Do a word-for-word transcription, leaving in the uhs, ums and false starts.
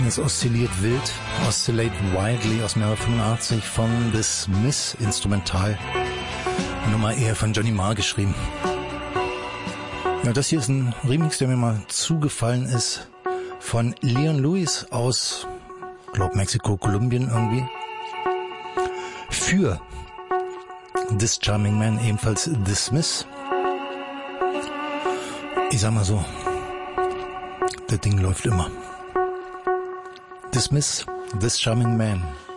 Es oszilliert wild, Oscillate Wildly aus dem Jahre fünfundachtzig von The Smiths, Instrumental. Nummer eher von Johnny Marr geschrieben. Ja, das hier ist ein Remix, der mir mal zugefallen ist, von Leon Lewis aus, glaub Mexiko, Kolumbien irgendwie. Für This Charming Man, ebenfalls The Smiths. Ich sag mal so, das Ding läuft immer. The Smiths, This Charming Man.